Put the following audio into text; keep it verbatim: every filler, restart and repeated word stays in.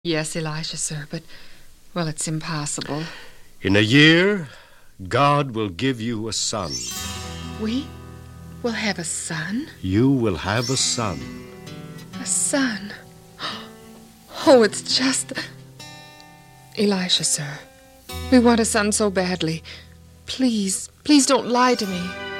Yes, Elisha, sir, but, well, it's impossible. In a year, God will give you a son. We will have a son? You will have a son. A son? Oh, it's just... Elisha, sir, we want a son so badly. Please, please don't lie to me.